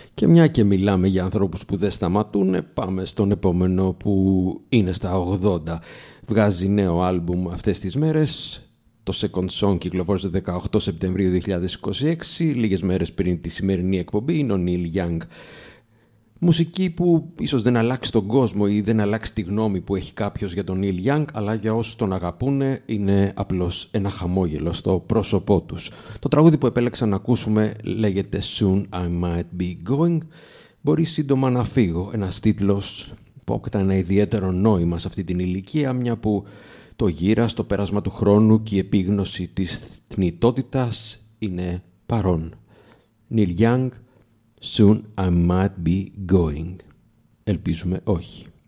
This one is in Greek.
Και μια και μιλάμε για ανθρώπους που δεν σταματούν, πάμε στον επόμενο που είναι στα 80. Βγάζει νέο άλμπουμ αυτές τις μέρες. Το Second Song κυκλοφόρησε 18 Σεπτεμβρίου 2026, λίγες μέρες πριν τη σημερινή εκπομπή. Είναι ο Neil Young. Μουσική που ίσως δεν αλλάξει τον κόσμο ή δεν αλλάξει τη γνώμη που έχει κάποιος για τον Neil Young, αλλά για όσους τον αγαπούνε είναι απλώς ένα χαμόγελο στο πρόσωπό τους. Το τραγούδι που επέλεξα να ακούσουμε λέγεται Soon I Might Be Going. Μπορεί σύντομα να φύγω, ένας τίτλος που αποκτά ένα ιδιαίτερο νόημα σε αυτή την ηλικία, μια που το γύρας, το πέρασμα του χρόνου και η επίγνωση της θνητότητας είναι παρόν. Neil Young, Soon I Might Be Going. Ελπίζουμε όχι.